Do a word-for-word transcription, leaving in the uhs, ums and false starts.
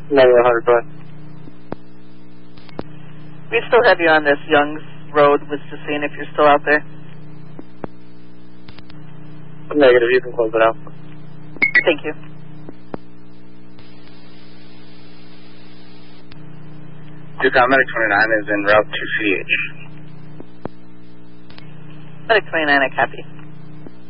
Negative one hundred, go ahead. We still have you on this Young's Road. Was just seeing if you're still out there. Negative, you can close it out. Thank you. Ducom Medic twenty-nine is en route to C H. Medic twenty-nine, I copy.